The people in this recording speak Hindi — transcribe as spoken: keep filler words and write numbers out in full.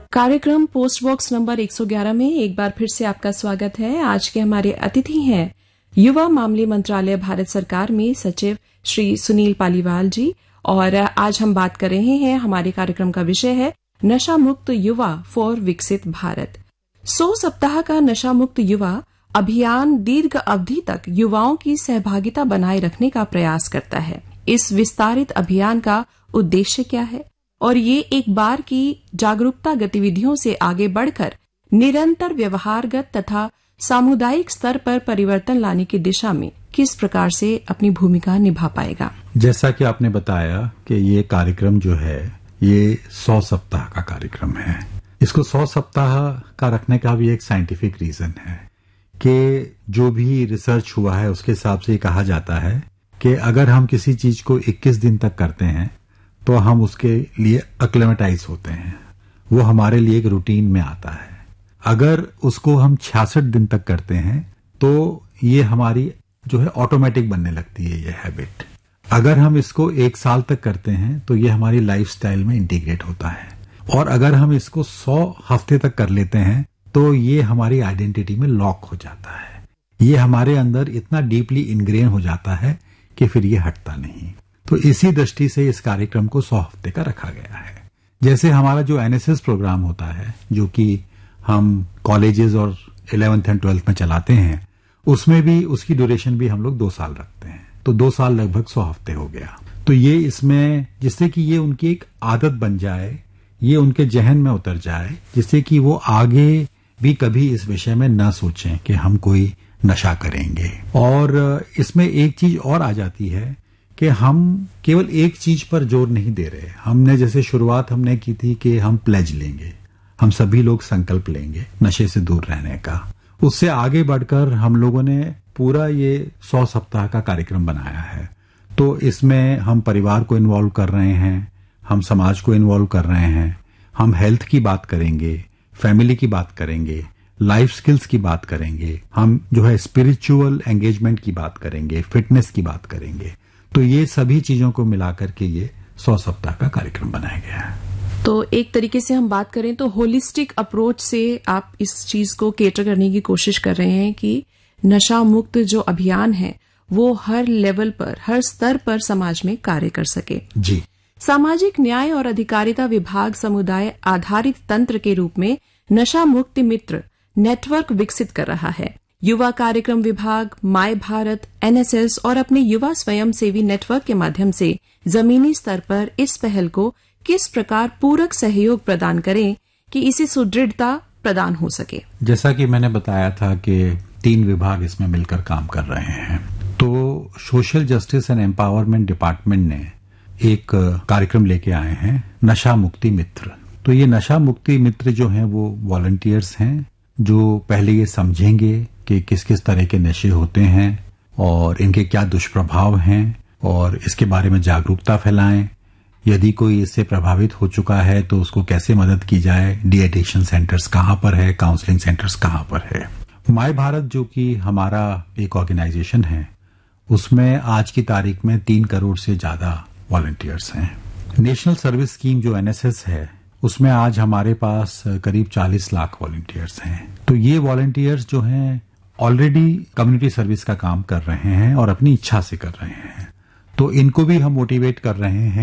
कार्यक्रम पोस्ट बॉक्स नंबर एक सौ ग्यारह में एक बार फिर से आपका स्वागत है। आज के हमारे अतिथि हैं युवा मामले मंत्रालय भारत सरकार में सचिव श्री सुनील पालीवाल जी, और आज हम बात कर रहे हैं, हमारे कार्यक्रम का विषय है नशा मुक्त युवा फॉर विकसित भारत। सौ सप्ताह का नशा मुक्त युवा अभियान दीर्घ अवधि तक युवाओं की सहभागिता बनाए रखने का प्रयास करता है। इस विस्तारित अभियान का उद्देश्य क्या है और ये एक बार की जागरूकता गतिविधियों से आगे बढ़कर निरंतर व्यवहारगत तथा सामुदायिक स्तर पर परिवर्तन लाने की दिशा में किस प्रकार से अपनी भूमिका निभा पाएगा। जैसा कि आपने बताया कि ये कार्यक्रम जो है ये सौ सप्ताह का कार्यक्रम है। इसको सौ सप्ताह का रखने का भी एक साइंटिफिक रीजन है कि जो भी रिसर्च हुआ है उसके हिसाब से कहा जाता है कि अगर हम किसी चीज को इक्कीस दिन तक करते हैं तो हम उसके लिए अक्लेमेटाइज होते हैं, वो हमारे लिए एक रूटीन में आता है। अगर उसको हम छियासठ दिन तक करते हैं तो ये हमारी जो है ऑटोमेटिक बनने लगती है ये हैबिट। अगर हम इसको एक साल तक करते हैं तो ये हमारी लाइफस्टाइल में इंटीग्रेट होता है, और अगर हम इसको सौ हफ्ते तक कर लेते हैं तो ये हमारी आइडेंटिटी में लॉक हो जाता है। ये हमारे अंदर इतना डीपली इनग्रेन हो जाता है कि फिर ये हटता नहीं। तो इसी दृष्टि से इस कार्यक्रम को सौ हफ्ते का रखा गया है। जैसे हमारा जो एनएसएस प्रोग्राम होता है जो कि हम कॉलेजेस और इलेवेंथ एंड ट्वेल्थ में चलाते हैं, उसमें भी उसकी ड्यूरेशन भी हम लोग दो साल रखते हैं, तो दो साल लगभग सौ हफ्ते हो गया। तो ये इसमें जिससे कि ये उनकी एक आदत बन जाए, ये उनके जहन में उतर जाए, जिससे कि वो आगे भी कभी इस विषय में न सोचें कि हम कोई नशा करेंगे। और इसमें एक चीज और आ जाती है कि हम केवल एक चीज पर जोर नहीं दे रहे। हमने जैसे शुरुआत हमने की थी कि हम प्लेज लेंगे, हम सभी लोग संकल्प लेंगे नशे से दूर रहने का। उससे आगे बढ़कर हम लोगों ने पूरा ये सौ सप्ताह का कार्यक्रम बनाया है। तो इसमें हम परिवार को इन्वॉल्व कर रहे हैं, हम समाज को इन्वॉल्व कर रहे हैं, हम हेल्थ की बात करेंगे, फैमिली की बात करेंगे, लाइफ स्किल्स की बात करेंगे, हम जो है स्पिरिचुअल एंगेजमेंट की बात करेंगे, फिटनेस की बात करेंगे। तो ये सभी चीजों को मिलाकर के ये सौ सप्ताह का कार्यक्रम बनाया गया है। तो एक तरीके से हम बात करें तो होलिस्टिक अप्रोच से आप इस चीज को केटर करने की कोशिश कर रहे हैं कि नशा मुक्त जो अभियान है वो हर लेवल पर, हर स्तर पर समाज में कार्य कर सके। जी। सामाजिक न्याय और अधिकारिता विभाग समुदाय आधारित तंत्र के रूप में नशा मुक्ति मित्र नेटवर्क विकसित कर रहा है। युवा कार्यक्रम विभाग, माय भारत, एनएसएस और अपने युवा स्वयंसेवी नेटवर्क के माध्यम से जमीनी स्तर पर इस पहल को किस प्रकार पूरक सहयोग प्रदान करें कि इसे सुदृढ़ता प्रदान हो सके। जैसा कि मैंने बताया था कि तीन विभाग इसमें मिलकर काम कर रहे हैं। तो social justice and empowerment department ने एक कार्यक्रम लेके आए हैं, नशा मुक्ति मित्र। तो ये नशा मुक्ति मित्र जो हैं वो वॉलंटियर्स हैं जो पहले ये समझेंगे कि किस किस तरह के नशे होते हैं और इनके क्या दुष्प्रभाव हैं, और इसके बारे में जागरूकता फैलाएं। यदि कोई इससे प्रभावित हो चुका है तो उसको कैसे मदद की जाए, डी एडिक्शन सेंटर्स कहाँ पर है, काउंसलिंग सेंटर्स कहाँ पर है। माय भारत जो कि हमारा एक ऑर्गेनाइजेशन है, उसमें आज की तारीख में तीन करोड़ से ज्यादा वॉलंटियर्स हैं। नेशनल सर्विस स्कीम जो एनएसएस है उसमें आज हमारे पास करीब चालीस लाख वॉलंटियर्स हैं। तो ये वॉलंटियर्स जो हैं ऑलरेडी कम्युनिटी सर्विस का काम कर रहे हैं और अपनी इच्छा से कर रहे हैं। तो इनको भी हम मोटिवेट कर रहे हैं